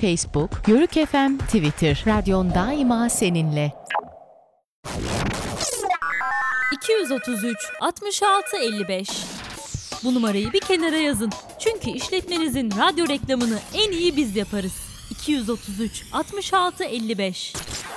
Facebook, Yörük FM, Twitter. Radyon daima seninle. 233 66 55. Bu numarayı bir kenara yazın. Çünkü işletmenizin radyo reklamını en iyi biz yaparız. 233 66 55.